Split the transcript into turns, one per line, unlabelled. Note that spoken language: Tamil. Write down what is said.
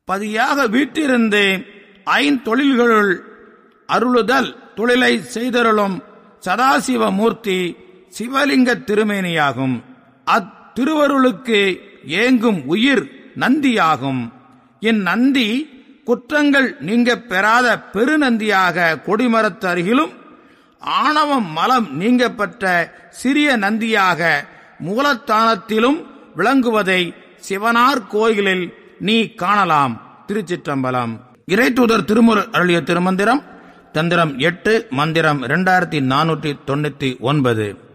பதியாக வீட்டிலிருந்து ஐந்தொழில்களுள் அருளுதல் தொழிலை செய்தருளும் சதாசிவமூர்த்தி சிவலிங்க திருமேனியாகும். அத்திருவருளுக்கு ஏங்கும் உயிர் நந்தியாகும். இந்நந்தி குற்றங்கள் நீங்க பெறாத பெருநந்தியாக கொடிமரத்து அருகிலும், ஆணவம் மலம் நீங்க பெற்ற சிறிய நந்தியாக மூலத்தானத்திலும் விளங்குவதை சிவனார் கோயிலில் நீ காணலாம். திருச்சிற்றம்பலம். இறைத்தூதர் திருமுருகன் அருளிய திருமந்திரம் தந்திரம் 8 மந்திரம் 2499.